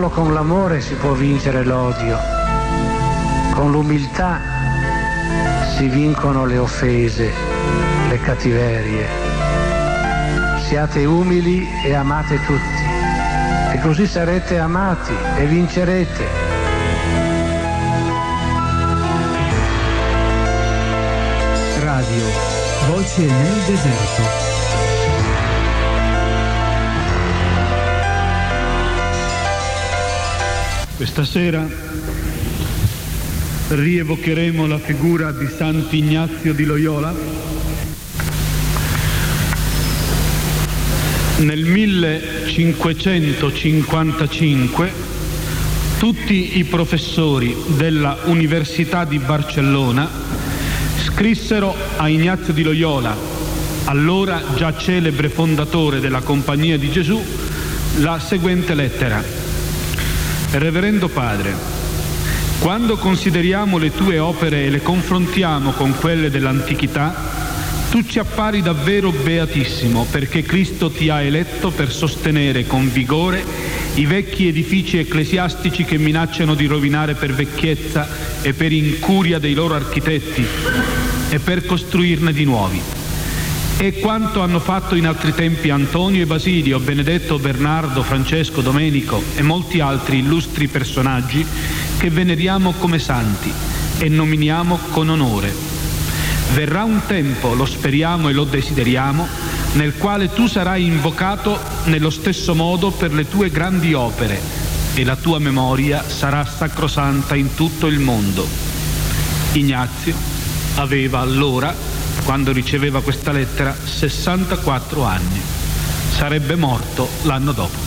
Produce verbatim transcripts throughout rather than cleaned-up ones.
Solo con l'amore si può vincere l'odio, con l'umiltà si vincono le offese, le cattiverie. Siate umili e amate tutti, e così sarete amati e vincerete. Radio Voce nel deserto. Questa sera rievocheremo la figura di Sant'Ignazio di Loyola. Nel millecinquecentocinquantacinque tutti i professori della Università di Barcellona scrissero a Ignazio di Loyola, allora già celebre fondatore della Compagnia di Gesù, la seguente lettera. Reverendo Padre, quando consideriamo le tue opere e le confrontiamo con quelle dell'antichità, tu ci appari davvero beatissimo, perché Cristo ti ha eletto per sostenere con vigore i vecchi edifici ecclesiastici che minacciano di rovinare per vecchiezza e per incuria dei loro architetti, e per costruirne di nuovi. E quanto hanno fatto in altri tempi Antonio e Basilio, Benedetto, Bernardo, Francesco, Domenico e molti altri illustri personaggi che veneriamo come santi e nominiamo con onore. Verrà un tempo, lo speriamo e lo desideriamo, nel quale tu sarai invocato nello stesso modo per le tue grandi opere e la tua memoria sarà sacrosanta in tutto il mondo. Ignazio aveva allora, quando riceveva questa lettera, sessantaquattro anni. Sarebbe morto l'anno dopo.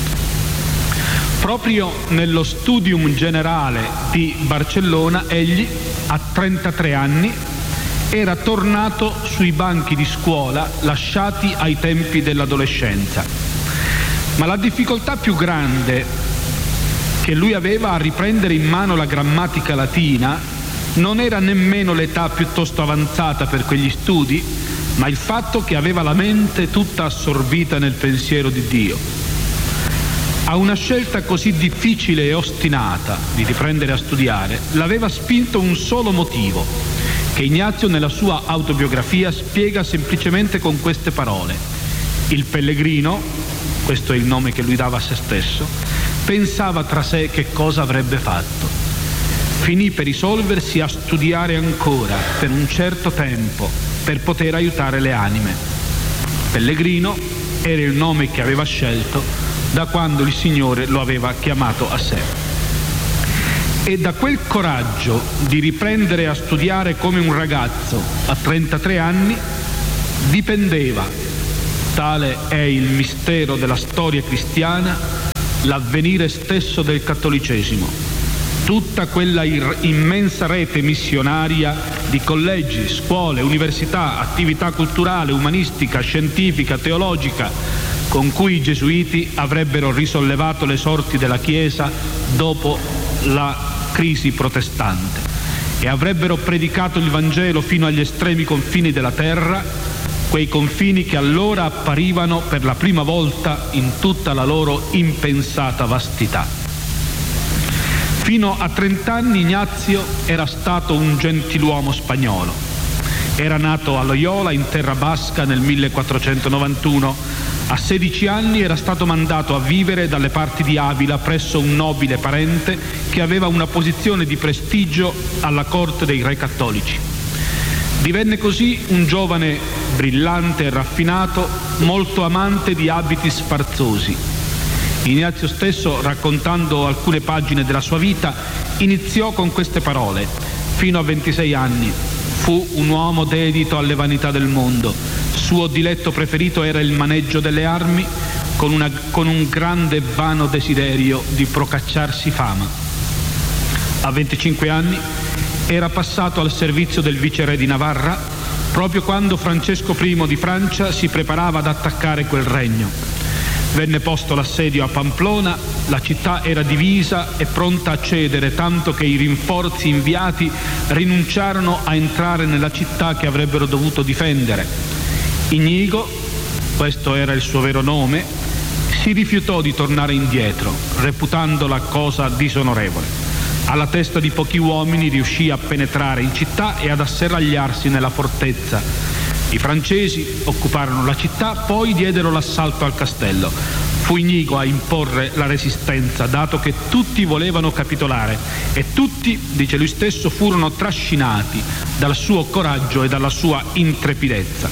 Proprio nello Studium Generale di Barcellona, egli, a trentatré anni, era tornato sui banchi di scuola lasciati ai tempi dell'adolescenza. Ma la difficoltà più grande che lui aveva a riprendere in mano la grammatica latina non era nemmeno l'età piuttosto avanzata per quegli studi, ma il fatto che aveva la mente tutta assorbita nel pensiero di Dio. A una scelta così difficile e ostinata di riprendere a studiare l'aveva spinto un solo motivo, che Ignazio nella sua autobiografia spiega semplicemente con queste parole. Il pellegrino, questo è il nome che lui dava a se stesso, pensava tra sé che cosa avrebbe fatto. Finì per risolversi a studiare ancora per un certo tempo per poter aiutare le anime. Pellegrino era il nome che aveva scelto da quando il Signore lo aveva chiamato a sé. E da quel coraggio di riprendere a studiare come un ragazzo a trentatré anni dipendeva, tale è il mistero della storia cristiana, l'avvenire stesso del cattolicesimo. Tutta quella immensa rete missionaria di collegi, scuole, università, attività culturale, umanistica, scientifica, teologica, con cui i gesuiti avrebbero risollevato le sorti della Chiesa dopo la crisi protestante e avrebbero predicato il Vangelo fino agli estremi confini della terra, quei confini che allora apparivano per la prima volta in tutta la loro impensata vastità. Fino a trent'anni Ignazio era stato un gentiluomo spagnolo. Era nato a Loyola, in terra basca, nel millequattrocentonovantuno. A sedici anni era stato mandato a vivere dalle parti di Avila presso un nobile parente che aveva una posizione di prestigio alla corte dei re cattolici. Divenne così un giovane brillante e raffinato, molto amante di abiti sfarzosi. Ignazio stesso, raccontando alcune pagine della sua vita, iniziò con queste parole: fino a ventisei anni fu un uomo dedito alle vanità del mondo. Suo diletto preferito era il maneggio delle armi, con, una, con un grande e vano desiderio di procacciarsi fama. A venticinque anni era passato al servizio del viceré di Navarra, proprio quando Francesco primo di Francia si preparava ad attaccare quel regno. Venne posto l'assedio a Pamplona, la città era divisa e pronta a cedere, tanto che i rinforzi inviati rinunciarono a entrare nella città che avrebbero dovuto difendere. Inigo, questo era il suo vero nome, si rifiutò di tornare indietro, reputandola cosa disonorevole. Alla testa di pochi uomini riuscì a penetrare in città e ad asserragliarsi nella fortezza. I francesi occuparono la città, poi diedero l'assalto al castello. Fu Inigo a imporre la resistenza, dato che tutti volevano capitolare e tutti, dice lui stesso, furono trascinati dal suo coraggio e dalla sua intrepidezza.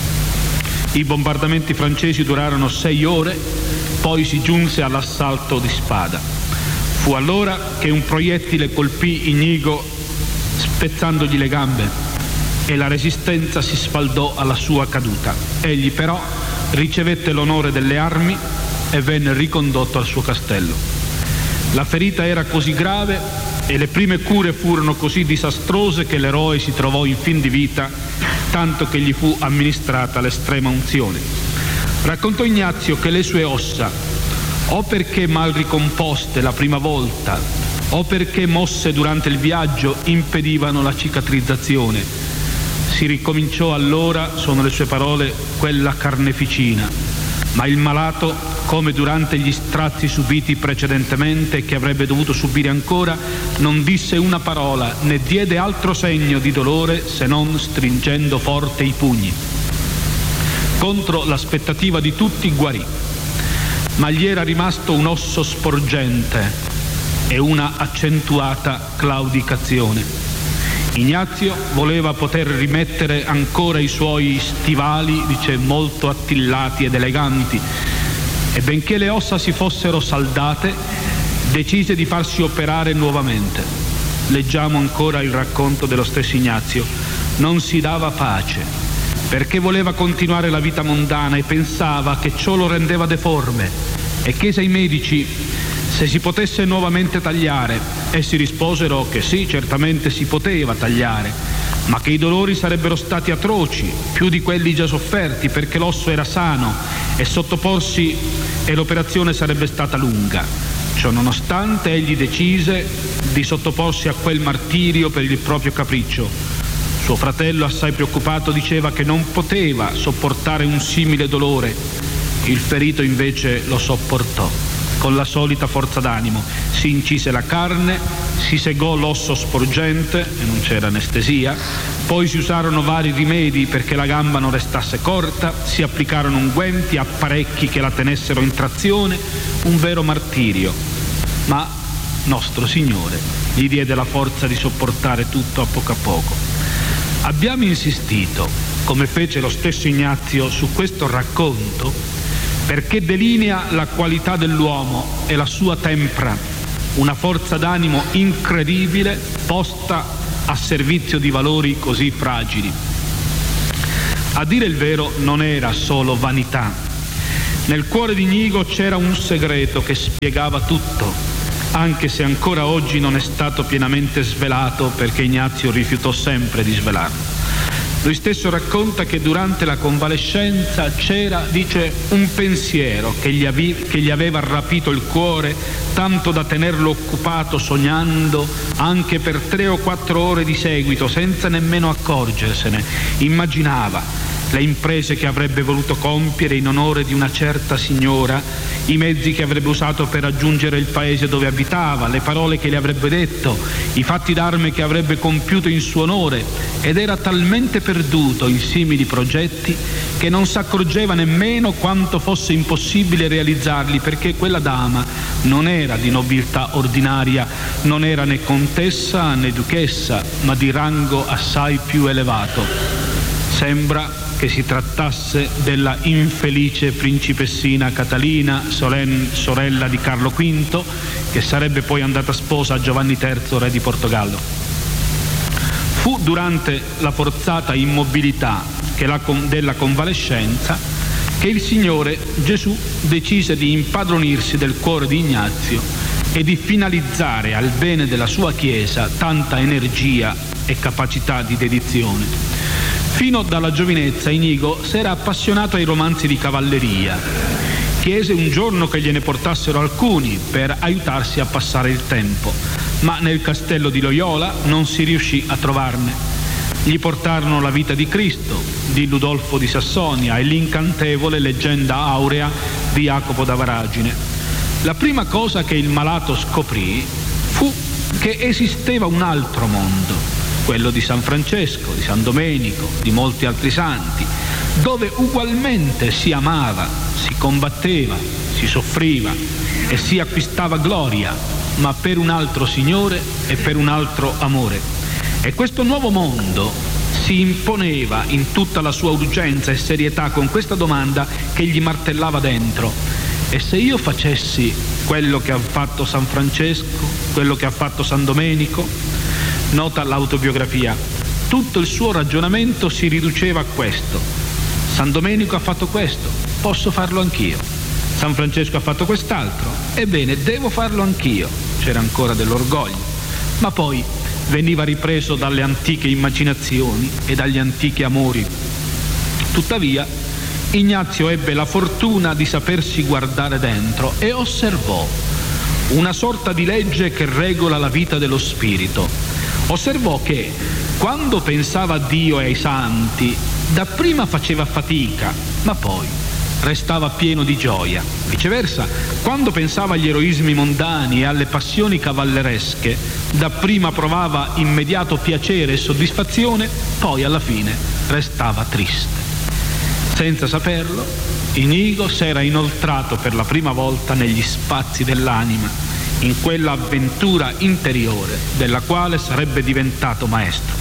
I bombardamenti francesi durarono sei ore, poi si giunse all'assalto di spada. Fu allora che un proiettile colpì Inigo spezzandogli le gambe e la resistenza si sfaldò alla sua caduta. Egli però ricevette l'onore delle armi e venne ricondotto al suo castello. La ferita era così grave e le prime cure furono così disastrose che l'eroe si trovò in fin di vita, tanto che gli fu amministrata l'estrema unzione. Raccontò Ignazio che le sue ossa, o perché mal ricomposte la prima volta, o perché mosse durante il viaggio, impedivano la cicatrizzazione. Si ricominciò allora, sono le sue parole, quella carneficina, ma il malato, come durante gli strazi subiti precedentemente e che avrebbe dovuto subire ancora, non disse una parola né diede altro segno di dolore se non stringendo forte i pugni. Contro l'aspettativa di tutti guarì, ma gli era rimasto un osso sporgente e una accentuata claudicazione. Ignazio voleva poter rimettere ancora i suoi stivali, dice, molto attillati ed eleganti, e benché le ossa si fossero saldate, decise di farsi operare nuovamente. Leggiamo ancora il racconto dello stesso Ignazio. Non si dava pace, perché voleva continuare la vita mondana e pensava che ciò lo rendeva deforme, e chiese ai medici se si potesse nuovamente tagliare. Essi risposero che sì, certamente si poteva tagliare, ma che i dolori sarebbero stati atroci, più di quelli già sofferti, perché l'osso era sano e sottoporsi e l'operazione sarebbe stata lunga. Ciò nonostante, egli decise di sottoporsi a quel martirio per il proprio capriccio. Suo fratello, assai preoccupato, diceva che non poteva sopportare un simile dolore. Il ferito invece lo sopportò con la solita forza d'animo. Si incise la carne, si segò l'osso sporgente e non c'era anestesia, poi si usarono vari rimedi perché la gamba non restasse corta, si applicarono unguenti, apparecchi che la tenessero in trazione, un vero martirio. Ma nostro Signore gli diede la forza di sopportare tutto a poco a poco. Abbiamo insistito, come fece lo stesso Ignazio, su questo racconto perché delinea la qualità dell'uomo e la sua tempra, una forza d'animo incredibile posta a servizio di valori così fragili. A dire il vero, non era solo vanità. Nel cuore di Inigo c'era un segreto che spiegava tutto, anche se ancora oggi non è stato pienamente svelato, perché Ignazio rifiutò sempre di svelarlo. Lui stesso racconta che durante la convalescenza c'era, dice, un pensiero che gli, avi, che gli aveva rapito il cuore, tanto da tenerlo occupato sognando anche per tre o quattro ore di seguito, senza nemmeno accorgersene. Immaginava le imprese che avrebbe voluto compiere in onore di una certa signora, i mezzi che avrebbe usato per raggiungere il paese dove abitava, le parole che le avrebbe detto, i fatti d'arme che avrebbe compiuto in suo onore, ed era talmente perduto in simili progetti che non s'accorgeva nemmeno quanto fosse impossibile realizzarli, perché quella dama non era di nobiltà ordinaria, non era né contessa né duchessa, ma di rango assai più elevato. Sembra che si trattasse della infelice principessina Catalina, sorella di Carlo quinto, che sarebbe poi andata sposa a Giovanni terzo, re di Portogallo. Fu durante la forzata immobilità che la, della convalescenza che il Signore Gesù decise di impadronirsi del cuore di Ignazio e di finalizzare al bene della sua Chiesa tanta energia e capacità di dedizione. Fino dalla giovinezza Inigo s'era appassionato ai romanzi di cavalleria. Chiese un giorno che gliene portassero alcuni per aiutarsi a passare il tempo, ma nel castello di Loyola non si riuscì a trovarne. Gli portarono la vita di Cristo di Ludolfo di Sassonia e l'incantevole Leggenda aurea di Jacopo da Varagine. La prima cosa che il malato scoprì fu che esisteva un altro mondo, quello di San Francesco, di San Domenico, di molti altri santi, dove ugualmente si amava, si combatteva, si soffriva e si acquistava gloria, ma per un altro Signore e per un altro amore. E questo nuovo mondo si imponeva in tutta la sua urgenza e serietà con questa domanda che gli martellava dentro: e se io facessi quello che ha fatto San Francesco, quello che ha fatto San Domenico? Nota l'autobiografia. Tutto il suo ragionamento si riduceva a questo: San Domenico ha fatto questo, posso farlo anch'io. San Francesco ha fatto quest'altro, ebbene devo farlo anch'io. C'era ancora dell'orgoglio, ma poi veniva ripreso dalle antiche immaginazioni e dagli antichi amori. Tuttavia Ignazio ebbe la fortuna di sapersi guardare dentro e osservò una sorta di legge che regola la vita dello spirito. Osservò che quando pensava a Dio e ai santi, dapprima faceva fatica, ma poi restava pieno di gioia. Viceversa, quando pensava agli eroismi mondani e alle passioni cavalleresche, dapprima provava immediato piacere e soddisfazione, poi alla fine restava triste. Senza saperlo, Inigo s'era inoltrato per la prima volta negli spazi dell'anima, in quella avventura interiore della quale sarebbe diventato maestro.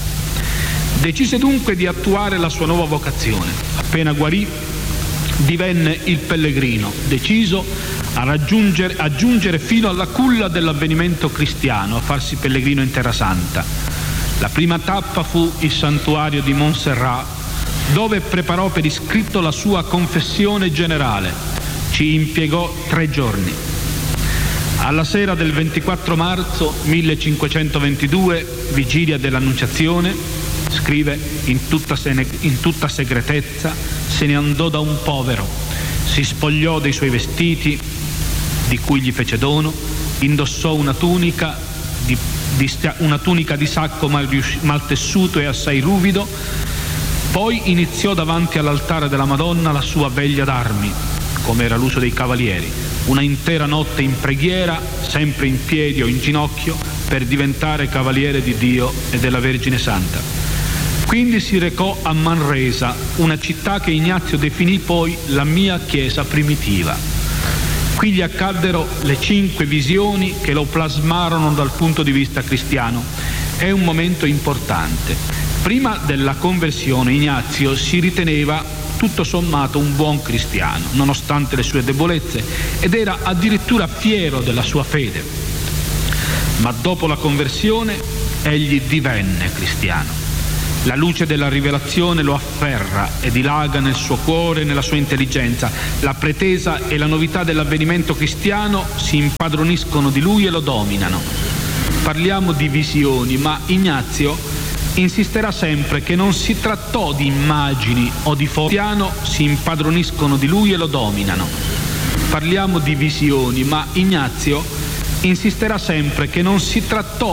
Decise dunque di attuare la sua nuova vocazione. Appena guarì, divenne il pellegrino, deciso a raggiungere, a giungere fino alla culla dell'avvenimento cristiano, a farsi pellegrino in Terra Santa. La prima tappa fu il santuario di Montserrat, dove preparò per iscritto la sua confessione generale. Ci impiegò tre giorni. Alla sera del ventiquattro marzo millecinquecentoventidue, vigilia dell'Annunciazione, scrive, in tutta, sene, in tutta segretezza se ne andò da un povero, si spogliò dei suoi vestiti di cui gli fece dono, indossò una tunica di, di, una tunica di sacco mal, mal tessuto e assai ruvido, poi iniziò davanti all'altare della Madonna la sua veglia d'armi, come era l'uso dei cavalieri, una intera notte in preghiera, sempre in piedi o in ginocchio, per diventare cavaliere di Dio e della Vergine Santa. Quindi si recò a Manresa, una città che Ignazio definì poi la mia chiesa primitiva. Qui gli accaddero le cinque visioni che lo plasmarono dal punto di vista cristiano. È un momento importante. Prima della conversione Ignazio si riteneva tutto sommato un buon cristiano, nonostante le sue debolezze, ed era addirittura fiero della sua fede. Ma dopo la conversione egli divenne cristiano. La luce della rivelazione lo afferra e dilaga nel suo cuore e nella sua intelligenza. La pretesa e la novità dell'avvenimento cristiano si impadroniscono di lui e lo dominano. Parliamo di visioni, ma Ignazio insisterà sempre che non si trattò di immagini o di cristiano, si impadroniscono di lui e lo dominano. Parliamo di visioni, ma Ignazio insisterà sempre che non si trattò